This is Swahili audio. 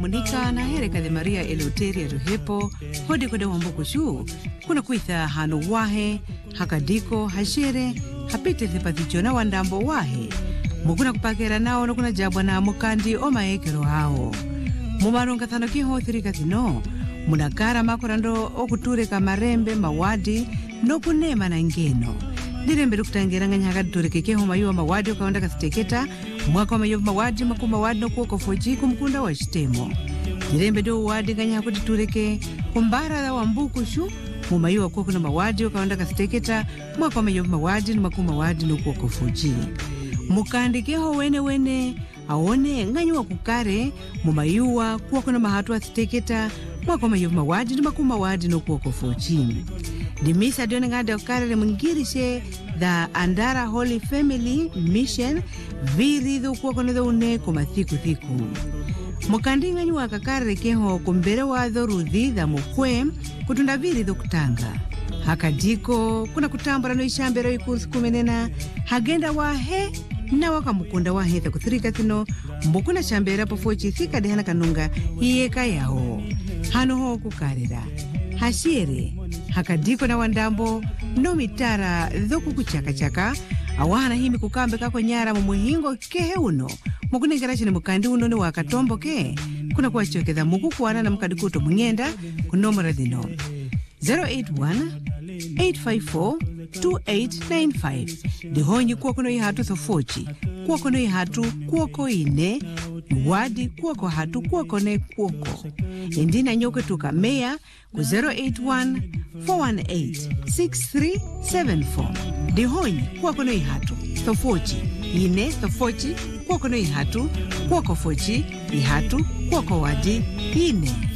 Monica na Hereka de Maria Eleuteria Ruhepo hodi kode wambuku shu kuna kuitha hanu wahe hakadiko hashere hapite thipathichona wandambo wahe mukuna kupakera nao no kuna jabwa na mukandi o maekero hao mumaronga thano kiho thirika thino munakara makorando okutureka marembe mawadi no kunema na ngeno dirembe kutangira nganyaka tureke keho mayuwa mawadi okaonda kasiteketa mwaka mayuwa mawadi makuma wadi no kuoko foji kumkunda wa shitemo dirembe do wadi nganyaka tureke kumbara da wambuku shu mumayuwa kuoko na mawadi okaonda kasiteketa mwaka mayuwa mawadi no makuma wadi no kuoko foji mukandi keho wene aone nganywa kukare mumayuwa kuoko na mahatu asiteketa mwaka mayuwa mawadi no makuma wadi no kuoko foji Dimisa dione ngade okare mungirishe the Andara Holy Family Mission virido kuokonedo une komathiku thiku. Mukandinga nywa kakare keho kumbere wa dhoruthi da mukwe kutunda virido kutanga. Hakadiko kuna kutambura no ishambero ikursi kumenena hagenda wahe na wakamukunda wahe ta kuthirika thino mbukuna shambera pofochi thika dehana kanunga hiyeka yao. Hano ho kukarira. Hashere hakadiko na wandambo no mitara dhoku kuchaka awana himi kukambe kako nyara mumuhingo kehe uno mukunengerashi ni mukandi uno ni wakatombo ke kuna kuwachokeza mukukuwana na mkadikuto mungenda kunomora dhino 081-854-2895 dihonyi kuwa kuno ihatu thofochi kuwa kuno ihatu kuwako ine wadi kuwako hatu kuwako ne kuwako indina nyoke tuka meya ku 081-418-6374 dihonyi kuwa kuno ihatu thofochi ine thofochi kuwa kuno ihatu kuwako fochi ihatu kuwako wadi ine